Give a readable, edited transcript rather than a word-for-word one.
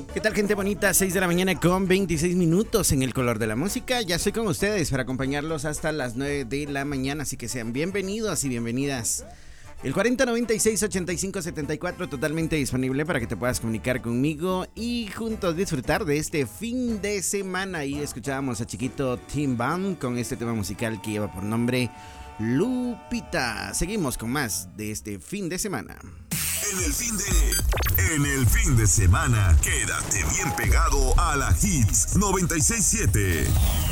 ¿Qué tal, gente bonita? 6 de la mañana con 26 minutos en el color de la música. Ya estoy con ustedes para acompañarlos hasta las 9 de la mañana, así que sean bienvenidos y bienvenidas. El 4096-8574 totalmente disponible para que te puedas comunicar conmigo y juntos disfrutar de este fin de semana. Y escuchábamos a Chiquito Tim Bam con este tema musical que lleva por nombre Lupita. Seguimos con más de este fin de semana. En el fin de semana, quédate bien pegado a la Hits 96.7.